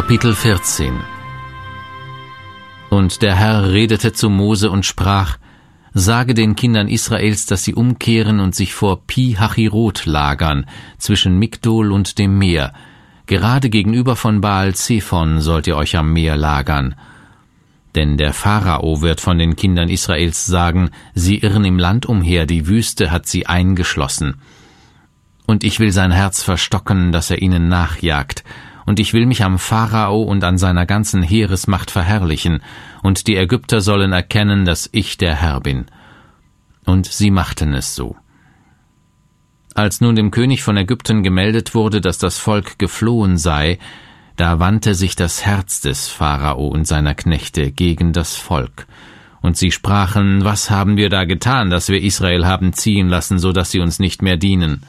Kapitel 14. Und der Herr redete zu Mose und sprach: Sage den Kindern Israels, dass sie umkehren und sich vor Pi-Hachirot lagern, zwischen Migdol und dem Meer. Gerade gegenüber von Baal-Zephon sollt ihr euch am Meer lagern. Denn der Pharao wird von den Kindern Israels sagen: Sie irren im Land umher, die Wüste hat sie eingeschlossen. Und ich will sein Herz verstocken, dass er ihnen nachjagt. Und ich will mich am Pharao und an seiner ganzen Heeresmacht verherrlichen, und die Ägypter sollen erkennen, dass ich der Herr bin. Und sie machten es so. Als nun dem König von Ägypten gemeldet wurde, dass das Volk geflohen sei, da wandte sich das Herz des Pharao und seiner Knechte gegen das Volk. Und sie sprachen: Was haben wir da getan, dass wir Israel haben ziehen lassen, so dass sie uns nicht mehr dienen?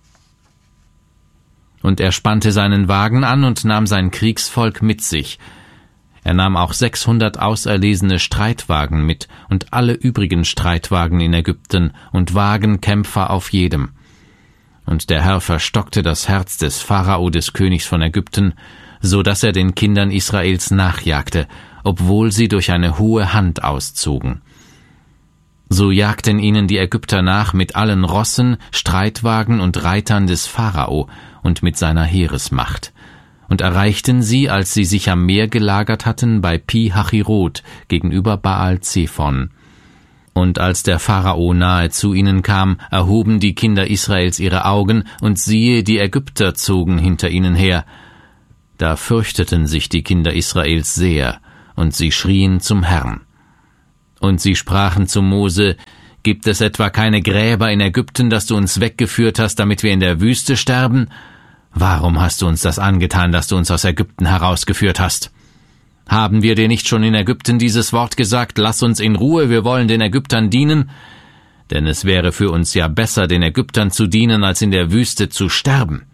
Und er spannte seinen Wagen an und nahm sein Kriegsvolk mit sich. Er nahm auch 600 auserlesene Streitwagen mit und alle übrigen Streitwagen in Ägypten und Wagenkämpfer auf jedem. Und der Herr verstockte das Herz des Pharao, des Königs von Ägypten, so dass er den Kindern Israels nachjagte, obwohl sie durch eine hohe Hand auszogen. So jagten ihnen die Ägypter nach mit allen Rossen, Streitwagen und Reitern des Pharao und mit seiner Heeresmacht, und erreichten sie, als sie sich am Meer gelagert hatten, bei Pi-Hachirot gegenüber Baal-Zephon. Und als der Pharao nahe zu ihnen kam, erhoben die Kinder Israels ihre Augen, und siehe, die Ägypter zogen hinter ihnen her. Da fürchteten sich die Kinder Israels sehr, und sie schrien zum Herrn. Und sie sprachen zu Mose: Gibt es etwa keine Gräber in Ägypten, dass du uns weggeführt hast, damit wir in der Wüste sterben? Warum hast du uns das angetan, dass du uns aus Ägypten herausgeführt hast? Haben wir dir nicht schon in Ägypten dieses Wort gesagt: Lass uns in Ruhe, wir wollen den Ägyptern dienen? Denn es wäre für uns ja besser, den Ägyptern zu dienen, als in der Wüste zu sterben.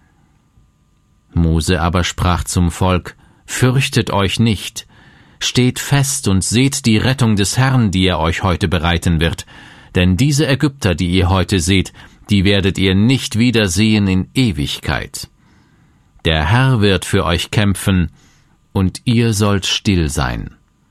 Mose aber sprach zum Volk: Fürchtet euch nicht, steht fest und seht die Rettung des Herrn, die er euch heute bereiten wird. Denn diese Ägypter, die ihr heute seht, die werdet ihr nicht wiedersehen in Ewigkeit. Der Herr wird für euch kämpfen, und ihr sollt still sein.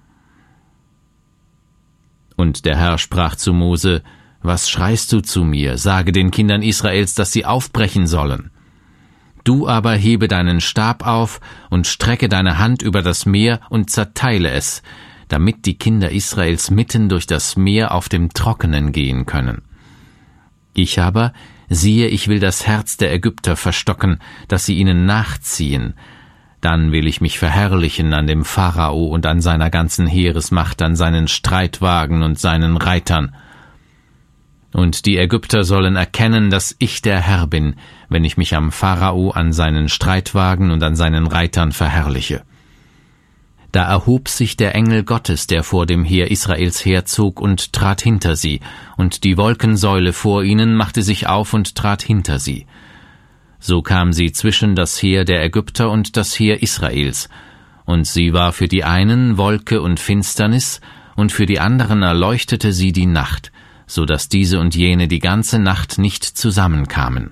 Und der Herr sprach zu Mose: Was schreist du zu mir? Sage den Kindern Israels, dass sie aufbrechen sollen. Du aber hebe deinen Stab auf und strecke deine Hand über das Meer und zerteile es, damit die Kinder Israels mitten durch das Meer auf dem Trockenen gehen können. Ich aber, siehe, ich will das Herz der Ägypter verstocken, dass sie ihnen nachziehen. Dann will ich mich verherrlichen an dem Pharao und an seiner ganzen Heeresmacht, an seinen Streitwagen und seinen Reitern. Und die Ägypter sollen erkennen, dass ich der Herr bin, wenn ich mich am Pharao, an seinen Streitwagen und an seinen Reitern verherrliche. Da erhob sich der Engel Gottes, der vor dem Heer Israels herzog, und trat hinter sie, und die Wolkensäule vor ihnen machte sich auf und trat hinter sie. So kam sie zwischen das Heer der Ägypter und das Heer Israels, und sie war für die einen Wolke und Finsternis, und für die anderen erleuchtete sie die Nacht, so dass diese und jene die ganze Nacht nicht zusammenkamen.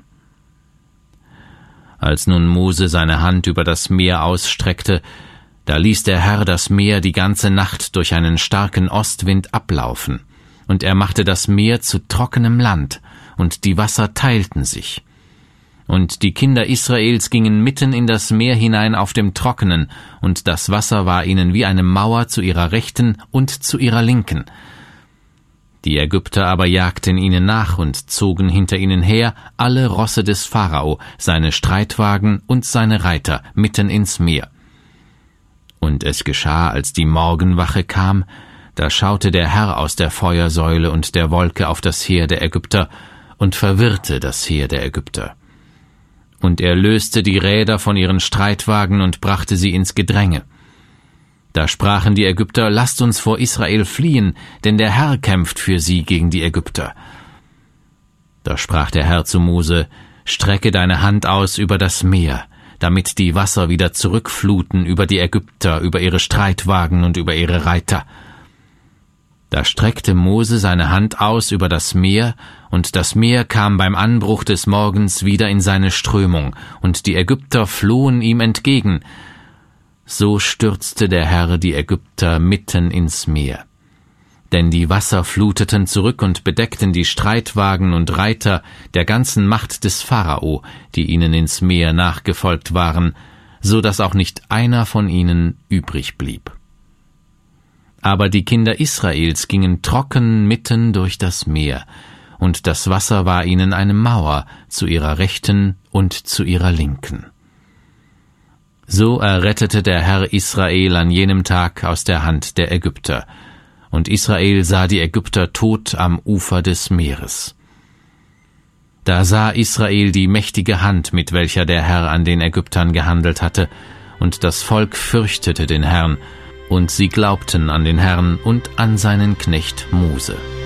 Als nun Mose seine Hand über das Meer ausstreckte, da ließ der Herr das Meer die ganze Nacht durch einen starken Ostwind ablaufen, und er machte das Meer zu trockenem Land, und die Wasser teilten sich. Und die Kinder Israels gingen mitten in das Meer hinein auf dem Trockenen, und das Wasser war ihnen wie eine Mauer zu ihrer Rechten und zu ihrer Linken. Die Ägypter aber jagten ihnen nach und zogen hinter ihnen her alle Rosse des Pharao, seine Streitwagen und seine Reiter, mitten ins Meer. Und es geschah, als die Morgenwache kam, da schaute der Herr aus der Feuersäule und der Wolke auf das Heer der Ägypter und verwirrte das Heer der Ägypter. Und er löste die Räder von ihren Streitwagen und brachte sie ins Gedränge. Da sprachen die Ägypter: Lasst uns vor Israel fliehen, denn der Herr kämpft für sie gegen die Ägypter. Da sprach der Herr zu Mose: Strecke deine Hand aus über das Meer, damit die Wasser wieder zurückfluten über die Ägypter, über ihre Streitwagen und über ihre Reiter. Da streckte Mose seine Hand aus über das Meer, und das Meer kam beim Anbruch des Morgens wieder in seine Strömung, und die Ägypter flohen ihm entgegen. so stürzte der Herr die Ägypter mitten ins Meer. Denn die Wasser fluteten zurück und bedeckten die Streitwagen und Reiter der ganzen Macht des Pharao, die ihnen ins Meer nachgefolgt waren, so dass auch nicht einer von ihnen übrig blieb. Aber die Kinder Israels gingen trocken mitten durch das Meer, und das Wasser war ihnen eine Mauer zu ihrer Rechten und zu ihrer Linken. So errettete der Herr Israel an jenem Tag aus der Hand der Ägypter, und Israel sah die Ägypter tot am Ufer des Meeres. Da sah Israel die mächtige Hand, mit welcher der Herr an den Ägyptern gehandelt hatte, und das Volk fürchtete den Herrn, und sie glaubten an den Herrn und an seinen Knecht Mose.